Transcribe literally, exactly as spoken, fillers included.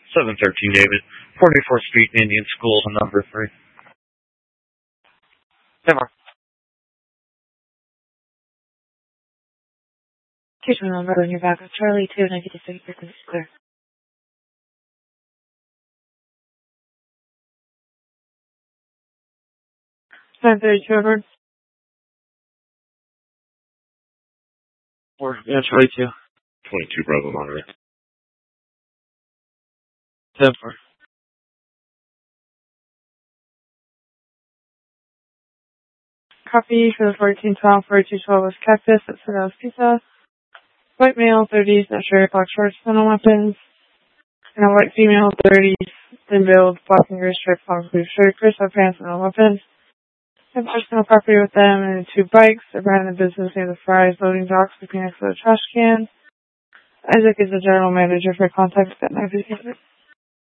seven thirteen David, forty-fourth Street, Indian School, number three. Denver. Here's my number when you're back with Charlie, two ninety-six, business clear. nine thirty-two, over. Four. Yeah, Charlie, two. twenty-two Bravo Monterey. ten four. Copy for the fourteen twelve, forty-two twelve West Cactus at Sorrell's Pizza. White male, thirties, not sure, black shorts, thin weapons. And a white female, thirties, thin build, black and gray striped long sleeve shirt, gray sweatpants, and no weapons. Have personal property with them and two bikes. They're running the business near the Fry's loading docks between next to the trash can. Isaac is the general manager for contact at nine fifty.